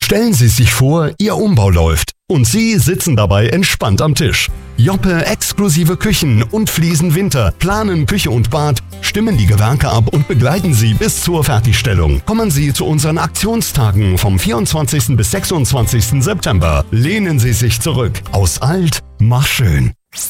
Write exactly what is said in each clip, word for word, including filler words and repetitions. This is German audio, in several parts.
Stellen Sie sich vor, Ihr Umbau läuft und Sie sitzen dabei entspannt am Tisch. Joppe exklusive Küchen und Fliesen Winter planen Küche und Bad, stimmen die Gewerke ab und begleiten Sie bis zur Fertigstellung. Kommen Sie zu unseren Aktionstagen vom vierundzwanzigsten bis sechsundzwanzigsten September. Lehnen Sie sich zurück. Aus alt, mach schön.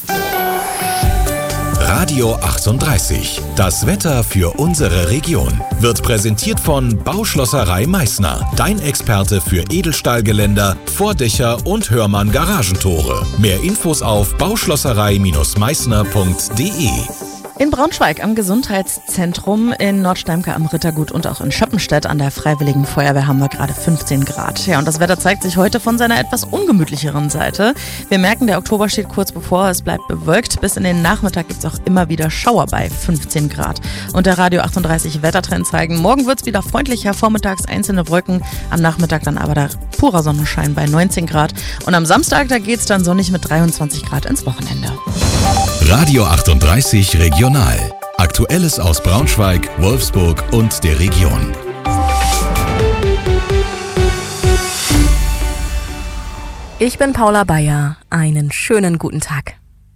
Radio achtunddreißig. Das Wetter für unsere Region wird präsentiert von Bauschlosserei Meißner. Dein Experte für Edelstahlgeländer, Vordächer und Hörmann Garagentore. Mehr Infos auf bauschlosserei Meißner punkt de. In Braunschweig am Gesundheitszentrum, in Nordsteimke am Rittergut und auch in Schöppenstedt an der Freiwilligen Feuerwehr haben wir gerade fünfzehn Grad. Ja, und das Wetter zeigt sich heute von seiner etwas ungemütlicheren Seite. Wir merken, der Oktober steht kurz bevor, es bleibt bewölkt. Bis in den Nachmittag gibt es auch immer wieder Schauer bei fünfzehn Grad. Und der Radio achtunddreißig Wettertrend zeigen, morgen wird es wieder freundlicher, vormittags einzelne Wolken, am Nachmittag dann aber der purer Sonnenschein bei neunzehn Grad. Und am Samstag, da geht es dann sonnig mit dreiundzwanzig Grad ins Wochenende. Radio achtunddreißig Regional. Aktuelles aus Braunschweig, Wolfsburg und der Region. Ich bin Paula Bayer. Einen schönen guten Tag.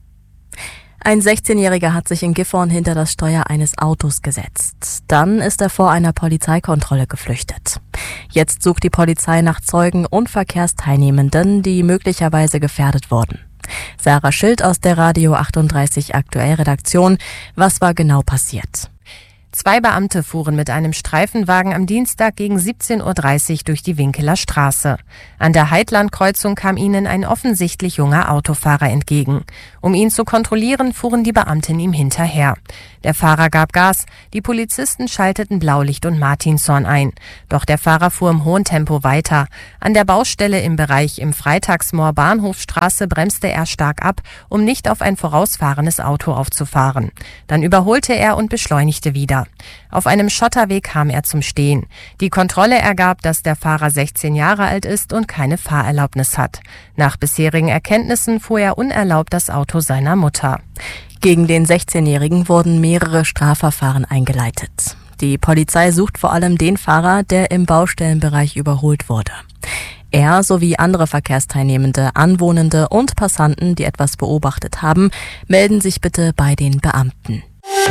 Ein sechzehnjähriger hat sich in Gifhorn hinter das Steuer eines Autos gesetzt. Dann ist er vor einer Polizeikontrolle geflüchtet. Jetzt sucht die Polizei nach Zeugen und Verkehrsteilnehmenden, die möglicherweise gefährdet wurden. Sarah Schild aus der Radio achtunddreißig Aktuell-Redaktion. Was war genau passiert? Zwei Beamte fuhren mit einem Streifenwagen am Dienstag gegen siebzehn Uhr dreißig durch die Winkeler Straße. An der Heidlandkreuzung kam ihnen ein offensichtlich junger Autofahrer entgegen. Um ihn zu kontrollieren, fuhren die Beamten ihm hinterher. Der Fahrer gab Gas, die Polizisten schalteten Blaulicht und Martinshorn ein. Doch der Fahrer fuhr im hohen Tempo weiter. An der Baustelle im Bereich im Freitagsmoor Bahnhofstraße bremste er stark ab, um nicht auf ein vorausfahrendes Auto aufzufahren. Dann überholte er und beschleunigte wieder. Auf einem Schotterweg kam er zum Stehen. Die Kontrolle ergab, dass der Fahrer sechzehn Jahre alt ist und keine Fahrerlaubnis hat. Nach bisherigen Erkenntnissen fuhr er unerlaubt das Auto seiner Mutter. Gegen den sechzehnjährigen wurden mehrere Strafverfahren eingeleitet. Die Polizei sucht vor allem den Fahrer, der im Baustellenbereich überholt wurde. Er sowie andere Verkehrsteilnehmende, Anwohnende und Passanten, die etwas beobachtet haben, melden sich bitte bei den Beamten.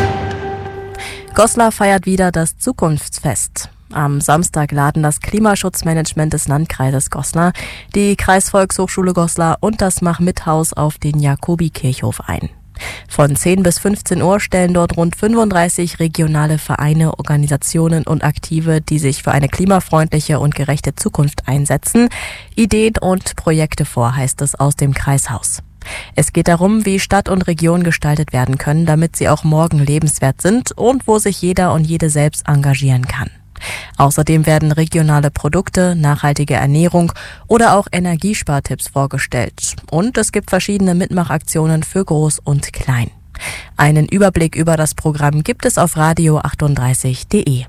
Goslar feiert wieder das Zukunftsfest. Am Samstag laden das Klimaschutzmanagement des Landkreises Goslar, die Kreisvolkshochschule Goslar und das Mach-Mit-Haus auf den Jakobikirchhof ein. Von zehn bis fünfzehn Uhr stellen dort rund fünfunddreißig regionale Vereine, Organisationen und Aktive, die sich für eine klimafreundliche und gerechte Zukunft einsetzen, Ideen und Projekte vor, heißt es aus dem Kreishaus. Es geht darum, wie Stadt und Region gestaltet werden können, damit sie auch morgen lebenswert sind und wo sich jeder und jede selbst engagieren kann. Außerdem werden regionale Produkte, nachhaltige Ernährung oder auch Energiespartipps vorgestellt. Und es gibt verschiedene Mitmachaktionen für Groß und Klein. Einen Überblick über das Programm gibt es auf radio achtunddreißig punkt de.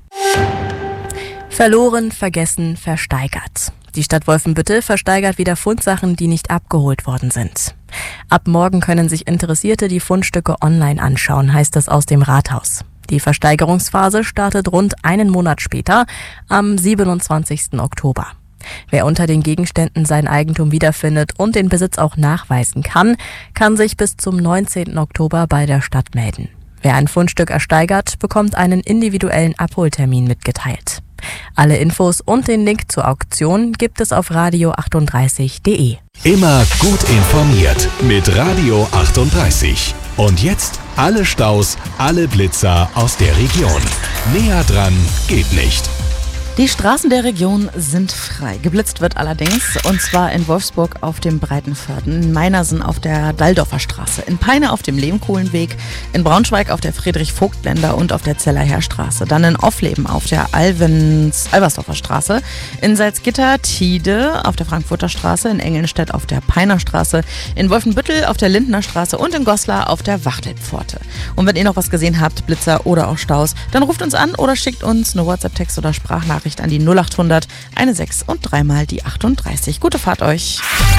Verloren, vergessen, versteigert. Die Stadt Wolfenbüttel versteigert wieder Fundsachen, die nicht abgeholt worden sind. Ab morgen können sich Interessierte die Fundstücke online anschauen, heißt es aus dem Rathaus. Die Versteigerungsphase startet rund einen Monat später, am siebenundzwanzigsten Oktober. Wer unter den Gegenständen sein Eigentum wiederfindet und den Besitz auch nachweisen kann, kann sich bis zum neunzehnten Oktober bei der Stadt melden. Wer ein Fundstück ersteigert, bekommt einen individuellen Abholtermin mitgeteilt. Alle Infos und den Link zur Auktion gibt es auf radio achtunddreißig punkt de. Immer gut informiert mit Radio achtunddreißig. Und jetzt alle Staus, alle Blitzer aus der Region. Näher dran geht nicht. Die Straßen der Region sind frei. Geblitzt wird allerdings, und zwar in Wolfsburg auf dem Breitenförden, in Meinersen auf der Dalldorfer Straße, in Peine auf dem Lehmkohlenweg, in Braunschweig auf der Friedrich-Vogt-Länder und auf der Zellerherstraße, dann in Offleben auf der Alvens-Albersdorfer Straße, in Salzgitter, Tide auf der Frankfurter Straße, in Engelnstedt auf der Peiner Straße, in Wolfenbüttel auf der Lindner Straße und in Goslar auf der Wachtelpforte. Und wenn ihr noch was gesehen habt, Blitzer oder auch Staus, dann ruft uns an oder schickt uns eine WhatsApp-Text oder Sprachnachricht an die null achthundert sechzehn und dreimal die achtunddreißig. Gute Fahrt euch.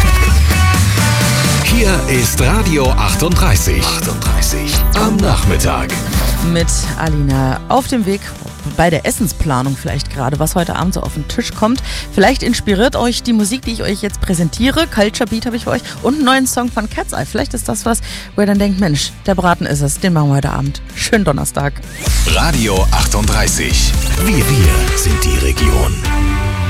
Hier ist Radio achtunddreißig. achtunddreißig am Nachmittag. Mit Alina auf dem Weg bei der Essensplanung vielleicht gerade, was heute Abend so auf den Tisch kommt. Vielleicht inspiriert euch die Musik, die ich euch jetzt präsentiere. Culture Beat habe ich für euch und einen neuen Song von Cat's Eye. Vielleicht ist das was, wo ihr dann denkt, Mensch, der Braten ist es, den machen wir heute Abend. Schönen Donnerstag. Radio achtunddreißig. Wir, wir sind die Region.